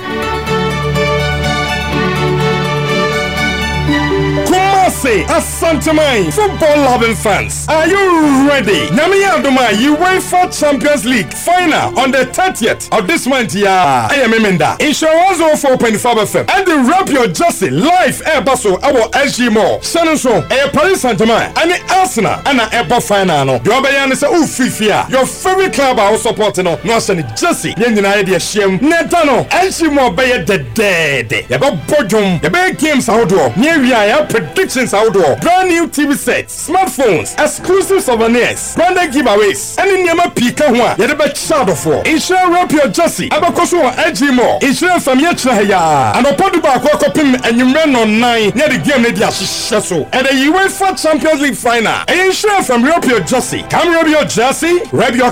[SPEAKER 9] Asantamai, football-loving fans, are you ready? Namia Doma, UEFA Champions League final on the 30th of this month. Yeah, I am Emenda. Insurance 4.5 FM and the Rap Your Jersey live air basso our SG Mall. Shannon Paris Saint-Germain and the Arsenal and the Apple final. Your bayan is Fifia. Your favorite club are supporting no Shannon Jersey. Yen idea shame. Netano SG Mall bay the dead. About Bodum, the big games outdoor. Near predictions outdoor, brand new TV sets, smartphones, exclusive souvenirs, branded giveaways, and in Yama Pika one, yet a shadow for. Insure Rap Your Jersey, Abakoso Edgy More, Insure Famia Chaya, and Opoduba Kokopim, and you ran on 9 near the game Media Shasso, and the UEFA Champions League final. Insure from Rap Your Jersey, come Rap Your Jersey, Rap Your